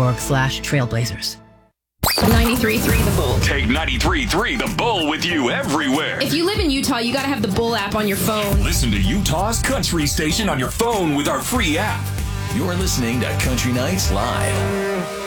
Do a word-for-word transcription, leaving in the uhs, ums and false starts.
org slash trailblazers. ninety-three point three The Bull. Take ninety-three point three The Bull with you everywhere. If you live in Utah, you gotta have the Bull app on your phone. Listen to Utah's country station on your phone with our free app. You're listening to Country Nights Live.